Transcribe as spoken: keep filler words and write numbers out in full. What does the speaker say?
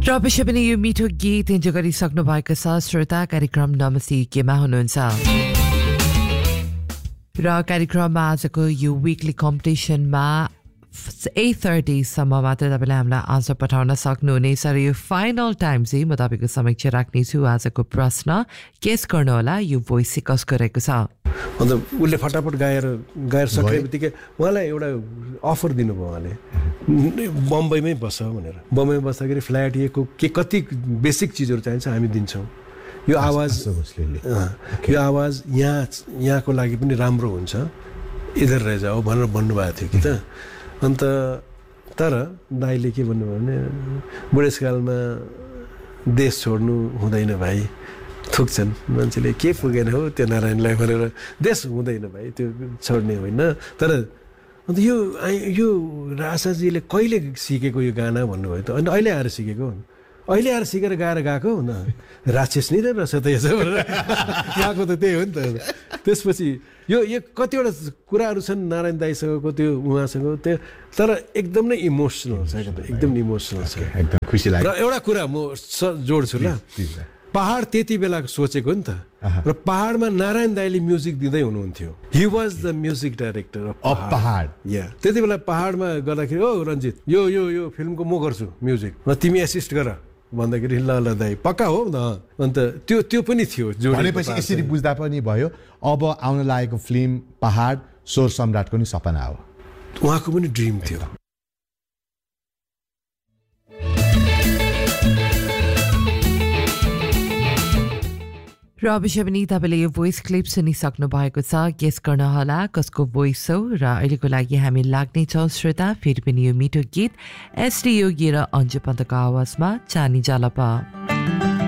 र अवश्य पनि यो मिठो गीत इन्जोय गरिसक्नु भएको छ श्रोता कार्यक्रम नमस्ते केमा हुनुहुन्छ र कार्यक्रममा आजको यो विकली कम्पिटिसनमा eight thirty सम्म मात्र तपाईले हामीलाई आन्सर पठाउन सक्नुहुनेछ र यो फाइनल टाइम चाहिँ म तपाईको समक्ष राख्नेछु आजको प्रश्न गेस गर्नु होला यो भोइस चाहिँ कसको रहेको छ अन्त उले फटाफट गाएर गाएर सकेबित्तिकै उहाँलाई एउटा अफर दिनुभयो उहाँले बम्बईमै बस भनेर बम्बईमा बस्दाखेरि फ्ल्याटएको के कति बेसिक चीजहरु चाहिन्छ हामी दिन्छौं यो आवाज यो आवाज यहाँ यहाँको लागि पनि राम्रो हुन्छ इधर रह जाओ भनेर भन्नुभएको थियो कि त अन्त तर दाइले के भन्नुभयो भने बुढेसकालमा देश छोड्नु हुँदैन भाइ थुक्छन् मान्छेले के पुगेन हो त्यो नारायणलाई भनेर देश हुँदैन भाइ त्यो छोड्ने होइन तर अन्त यो यो रासाजीले कहिले सिकेको यो गाना भन्नुभयो त अनि अहिले आएर सिकेको अहिले आएर सिकेर गाएर गएको न राक्षस नि रहेछ त यसो यहाँको त त्यही हो नि त त्यसपछि यो यो कतिवटा कुराहरू छन् नारायण दाइसँगको त्यो उहाँसँग त्यो तर एकदम नै इमोसनल छ एकदम इमोसनल छ एकदम खुसी लाग्यो र एउटा कुरा म जोड्छु ल पहाड त्यति बेला सोचेको नि त र पहाडमा नारायण दाइले म्युजिक दिँदै हुनुहुन्थ्यो he was the music director of पहाड या त्यति बेला पहाडमा गर्दाखेरि ओ रञ्जित यो यो यो फिल्मको म गर्छु म्युजिक र तिमी एसिस्ट गर भन्दाखेरि ल ल दाइ पक्का हो न अन्त त्यो त्यो पनि थियो भनेपछि यसरी बुझ्दा पनि भयो अब आउन लागेको फिल्म पहाड स्वर सम्राटको नि सपना हो उहाँको पनि ड्रिम थियो र अवश्य पनि तपाईले यो भोइस क्लिप सुनिसक्नु भएको छ गेस गर्न होला कसको भोइस हो र अहिलेको लागि हामी लाग्ने छौं श्रोता फेरि पनि यो मिठो गीत एसडी योगी र अन्जु पन्तको आवाजमा चानी जालपा